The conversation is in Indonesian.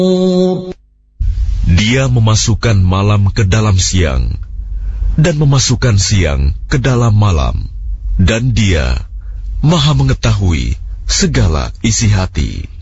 Dia memasukkan malam ke dalam siang dan memasukkan siang ke dalam malam, dan Dia Maha mengetahui segala isi hati.